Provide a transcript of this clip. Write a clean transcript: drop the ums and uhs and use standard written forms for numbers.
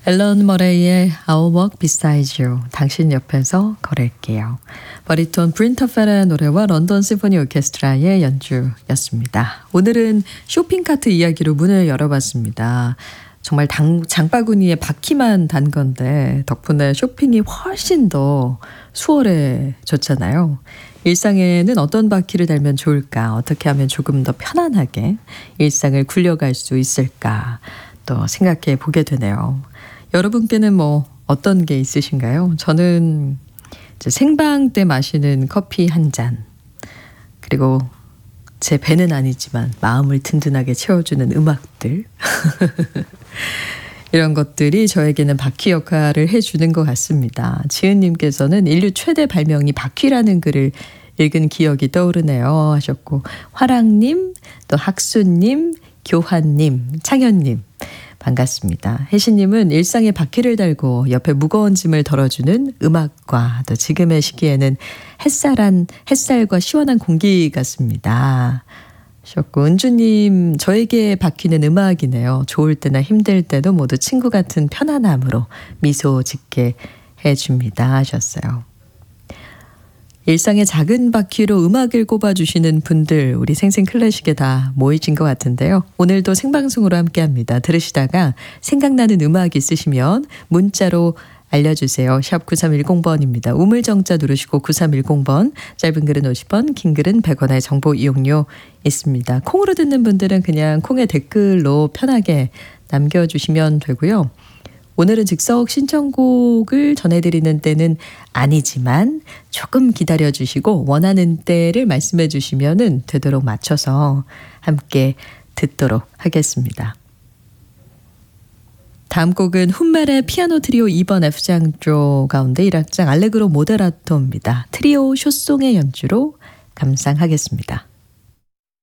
앨런 머레이의 I'll walk beside you. 당신 옆에서 걸을게요. 바리톤 브린터펠의 노래와 런던 심포니 오케스트라의 연주였습니다. 오늘은 쇼핑카트 이야기로 문을 열어봤습니다. 정말 장바구니에 바퀴만 단 건데 덕분에 쇼핑이 훨씬 더 수월해졌잖아요. 일상에는 어떤 바퀴를 달면 좋을까? 어떻게 하면 조금 더 편안하게 일상을 굴려갈 수 있을까? 또 생각해 보게 되네요. 여러분께는 어떤 게 있으신가요? 저는 이제 생방 때 마시는 커피 한 잔, 그리고 제 배는 아니지만 마음을 든든하게 채워주는 음악들 이런 것들이 저에게는 바퀴 역할을 해주는 것 같습니다. 지은님께서는 인류 최대 발명이 바퀴라는 글을 읽은 기억이 떠오르네요 하셨고, 화랑님, 또 학수님, 교환님, 창현님 반갑습니다. 혜신님은 일상에 바퀴를 달고 옆에 무거운 짐을 덜어주는 음악과, 또 지금의 시기에는 햇살과 시원한 공기 같습니다 하셨고, 은주님, 저에게 바퀴는 음악이네요. 좋을 때나 힘들 때도 모두 친구 같은 편안함으로 미소 짓게 해줍니다 하셨어요. 일상의 작은 바퀴로 음악을 꼽아주시는 분들, 우리 생생클래식에 다 모이신 것 같은데요. 오늘도 생방송으로 함께합니다. 들으시다가 생각나는 음악 있으시면 문자로 알려주세요. 샵 9310번입니다. 우물정자 누르시고 9310번, 짧은 글은 50원, 긴 글은 100원의 정보 이용료 있습니다. 콩으로 듣는 분들은 그냥 콩의 댓글로 편하게 남겨주시면 되고요. 오늘은 즉석 신청곡을 전해드리는 때는 아니지만 조금 기다려주시고 원하는 때를 말씀해 주시면 되도록 맞춰서 함께 듣도록 하겠습니다. 다음 곡은 훈멜의 피아노 트리오 2번 F장조 가운데 1악장 알레그로 모데라토입니다. 트리오 쇼송의 연주로 감상하겠습니다.